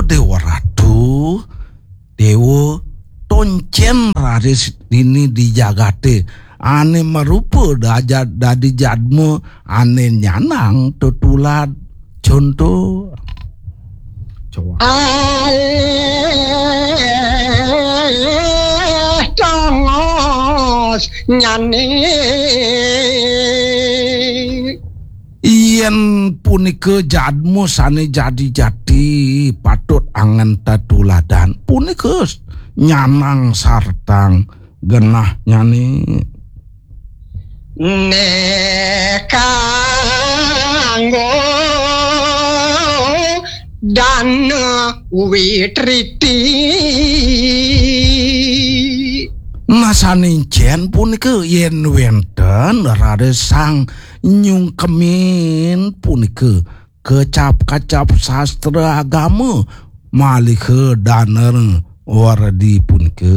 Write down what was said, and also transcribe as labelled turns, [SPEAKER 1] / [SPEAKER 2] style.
[SPEAKER 1] Dewa Ratu, Dewa toncen raris ini dijagate ane merupa dadi jadmu ane nyanang tutulad contoh coba
[SPEAKER 2] tongos nyane
[SPEAKER 1] yen punika jadmu sane jati patut angen tatuladan punika nyanang sartang genah nyani
[SPEAKER 2] nekanggo dan witriti
[SPEAKER 1] nasanincen punika yen wenten rada sang nyungkemin punika kecap-kacap sastra agama malih ke daner wardi punika